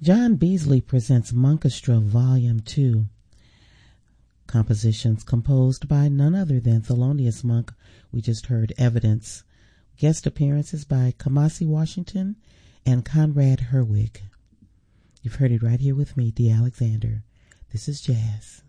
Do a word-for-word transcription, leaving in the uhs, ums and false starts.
John Beasley presents Monkestra Volume two. Compositions composed by none other than Thelonious Monk. We just heard Evidence. Guest appearances by Kamasi Washington and Conrad Herwig. You've heard it right here with me, Dee Alexander. This is Jazz.